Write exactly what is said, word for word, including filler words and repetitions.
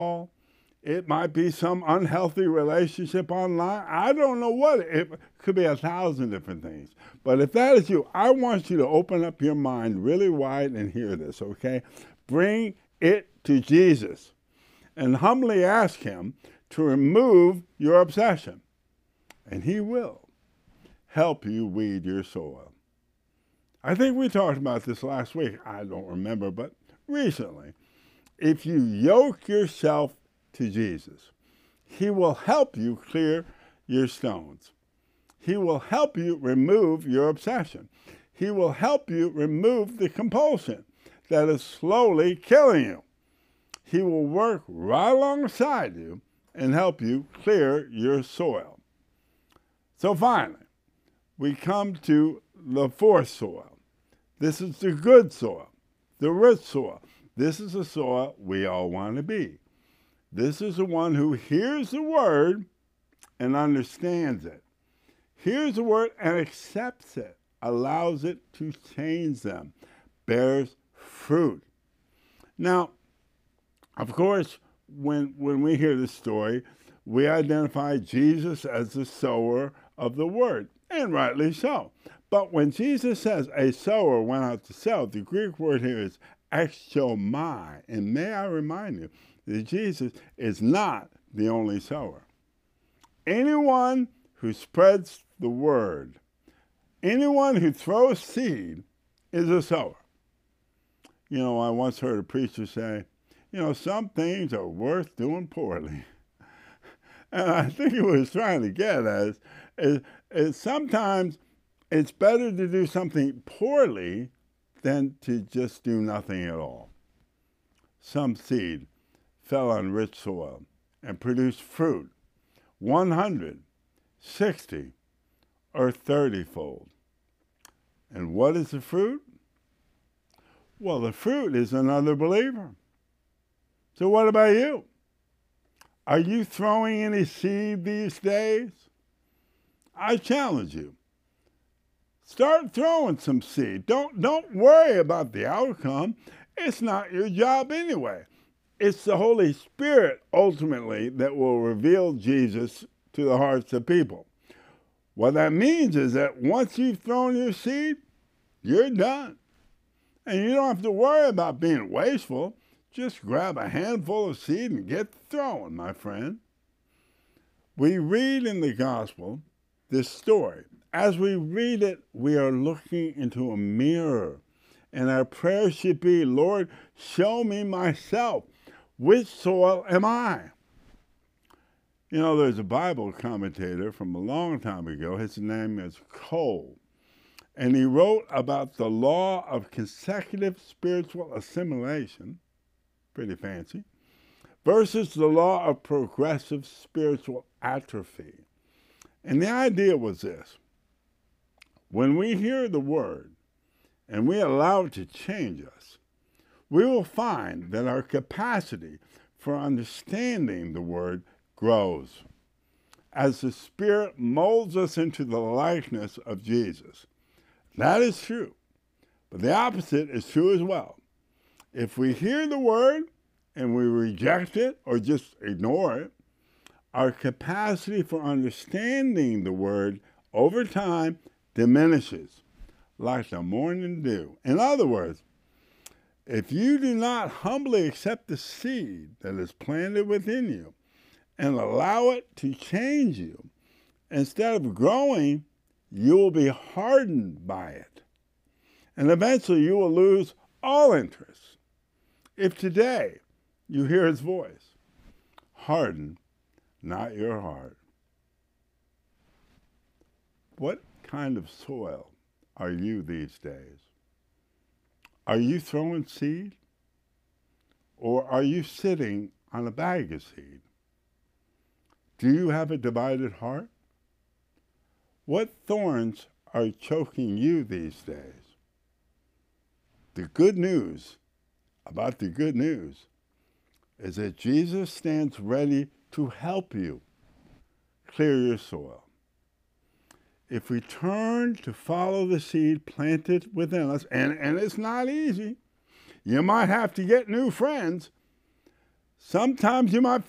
It might be some unhealthy relationship online. I don't know what. It could be a thousand different things. But if that is you, I want you to open up your mind really wide and hear this, okay? Bring it to Jesus and humbly ask him to remove your obsession. And he will help you weed your soil. I think we talked about this last week. I don't remember, but recently. If you yoke yourself to Jesus, he will help you clear your stones. He will help you remove your obsession. He will help you remove the compulsion that is slowly killing you. He will work right alongside you and help you clear your soil. So finally, we come to the fourth soil. This is the good soil, the rich soil. This is the soil we all want to be. This is the one who hears the word and understands it. Hears the word and accepts it, allows it to change them, bears fruit. Now, of course, when, when we hear this story, we identify Jesus as the sower of the word, and rightly so. But when Jesus says a sower went out to sow, the Greek word here is exomai. And may I remind you that Jesus is not the only sower. Anyone who spreads the word, anyone who throws seed is a sower. You know, I once heard a preacher say, you know, some things are worth doing poorly. And I think he was trying to get at is, is, is sometimes it's better to do something poorly than to just do nothing at all. Some seed fell on rich soil and produced fruit, one hundred, sixty, or thirty fold. And what is the fruit? Well, the fruit is another believer. So what about you? Are you throwing any seed these days? I challenge you. Start throwing some seed. Don't, don't worry about the outcome. It's not your job anyway. It's the Holy Spirit, ultimately, that will reveal Jesus to the hearts of people. What that means is that once you've thrown your seed, you're done. And you don't have to worry about being wasteful. Just grab a handful of seed and get throwing, my friend. We read in the gospel this story. As we read it, we are looking into a mirror. And our prayer should be, Lord, show me myself. Which soil am I? You know, there's a Bible commentator from a long time ago. His name is Cole. And he wrote about the law of consecutive spiritual assimilation, pretty fancy, versus the law of progressive spiritual atrophy. And the idea was this. When we hear the word and we allow it to change us, we will find that our capacity for understanding the word grows as the Spirit molds us into the likeness of Jesus. That is true, but the opposite is true as well. If we hear the word and we reject it or just ignore it, our capacity for understanding the word over time diminishes like the morning dew. In other words, if you do not humbly accept the seed that is planted within you and allow it to change you, instead of growing, you will be hardened by it. And eventually you will lose all interest. If today you hear his voice, harden not your heart. What kind of soil are you these days? Are you throwing seed? Or are you sitting on a bag of seed? Do you have a divided heart? What thorns are choking you these days? The good news about the good news is that Jesus stands ready to help you clear your soil. If we turn to follow the seed planted within us, and, and it's not easy, you might have to get new friends. Sometimes you might